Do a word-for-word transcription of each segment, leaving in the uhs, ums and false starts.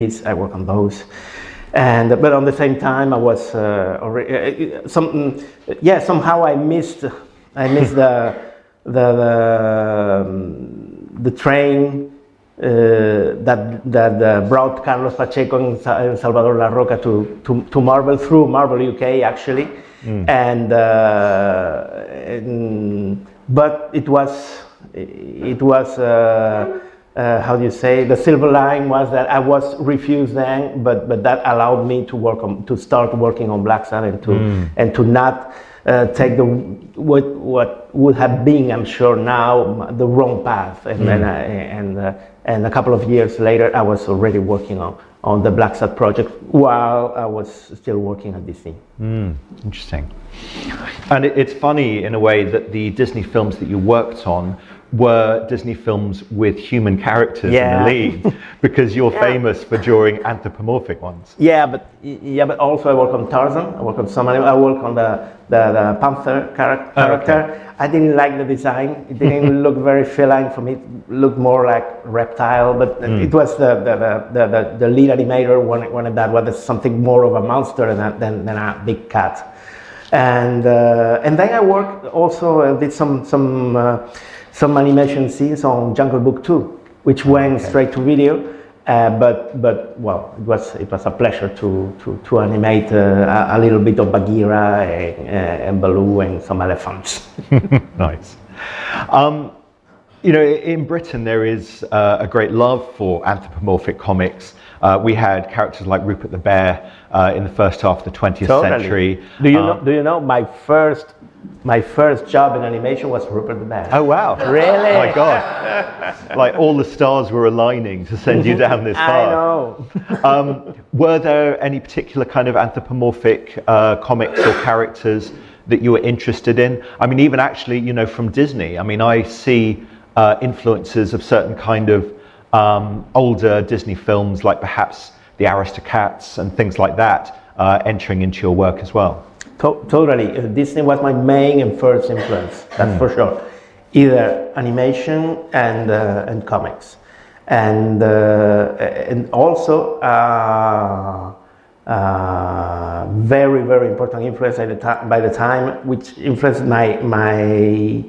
I work on those. And but on the same time, I was uh, already uh, some yeah. Somehow I missed I missed the the the, um, the train uh, that that uh, brought Carlos Pacheco and Salvador La Roca to, to to Marvel through Marvel U K actually, mm. and, uh, and but it was it was. Uh, Uh, how do you say, the silver line was that I was refused then, but but that allowed me to work on to start working on Blacksad and to mm. and to not uh, take the what what would have been, I'm sure now, the wrong path. And mm. then I, and uh, and a couple of years later, I was already working on on the Blacksad project while I was still working at Disney. Mm. Interesting. And it, it's funny in a way that the Disney films that you worked on were Disney films with human characters yeah. in the lead, because you're yeah. famous for drawing anthropomorphic ones. Yeah, but yeah, but also I work on Tarzan. I work on some. I work on the the, the panther char- character. Oh, okay. I didn't like the design. It didn't look very feline for me. It looked more like reptile. But mm. it was the the, the the the lead animator wanted, wanted that was something more of a monster than than, than a big cat. And uh, and then I worked also uh, did some some. Uh, some animation scenes on Jungle Book two, which went okay. straight to video, uh, but but well, it was it was a pleasure to to to animate uh, a, a little bit of Bagheera and, uh, and Baloo and some elephants. Nice. Um, you know, in Britain there is uh, a great love for anthropomorphic comics. Uh, we had characters like Rupert the Bear uh, in the first half of the twentieth totally. century. Do you um, know? Do you know my first? My first job in animation was Rupert the Bear. Oh wow! Really? Oh my God! Like all the stars were aligning to send you down this path. I know. um, were there any particular kind of anthropomorphic uh, comics or characters that you were interested in? I mean, even actually, you know, from Disney. I mean, I see uh, influences of certain kind of um, older Disney films, like perhaps the Aristocats and things like that, uh, entering into your work as well. To- totally. Uh, Disney was my main and first influence, that's mm. for sure. Either animation and uh, and comics. And uh, and also uh, uh, very, very important influence at the ta- by the time, which influenced my my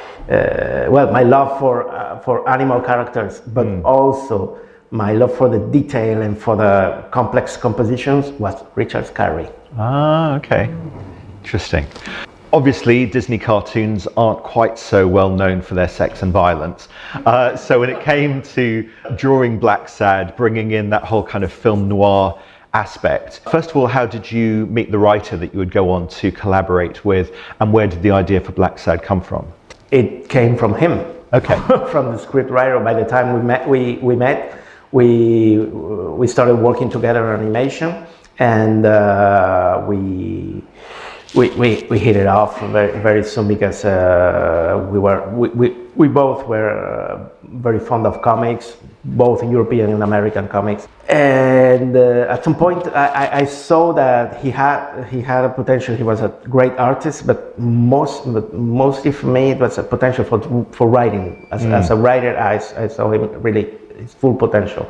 uh, well, my love for uh, for animal characters, but mm. also my love for the detail and for the complex compositions was Richard Scarry. Ah, okay. Interesting. Obviously, Disney cartoons aren't quite so well known for their sex and violence. Uh, so when it came to drawing Blacksad, bringing in that whole kind of film noir aspect, first of all, how did you meet the writer that you would go on to collaborate with, and where did the idea for Blacksad come from? It came from him. Okay. From the script writer. By the time we met, we, we met, we we started working together on animation, and uh, we. We, we we hit it off very very soon, because uh, we were we, we, we both were uh, very fond of comics, both European and American comics. And uh, at some point, I, I saw that he had he had a potential. He was a great artist, but most but mostly for me, it was a potential for for writing. As, mm. as a writer, I, I saw him really his full potential.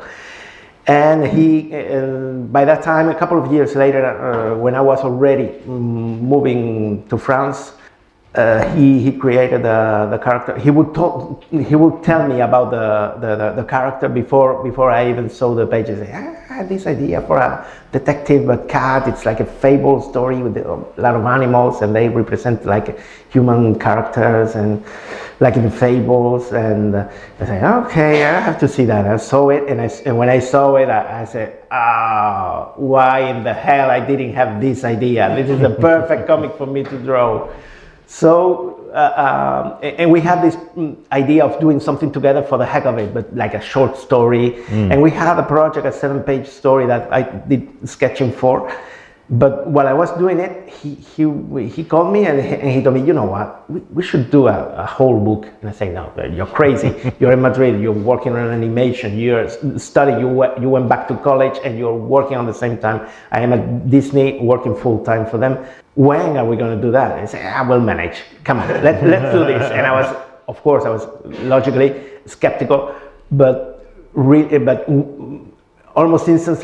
And he, uh, by that time, a couple of years later, uh, when I was already um, moving to France, uh, he he created the the character. He would talk. He would tell me about the the, the, the character before before I even saw the pages. I had this idea for a detective, but cat. It's like a fable story with a lot of animals, and they represent like human characters and like in fables. And uh, I said, okay, I have to see that. I saw it, and I and when I saw it, I, I said, ah, oh, why in the hell I didn't have this idea? This is the perfect comic for me to draw. So, uh, um, and we had this idea of doing something together for the heck of it, but like a short story. Mm. And we had a project, a seven-page story that I did sketching for. But while I was doing it, he he he called me and he, and he told me, you know what, we, we should do a, a whole book. And I said, no, you're crazy. You're in Madrid. You're working on animation. You're studying. You went, you went back to college and you're working on the same time. I am at Disney working full time for them. When are we going to do that? And I said, I will manage. Come on, let, let's do this. And I was, of course, I was logically skeptical, but really, but almost instantly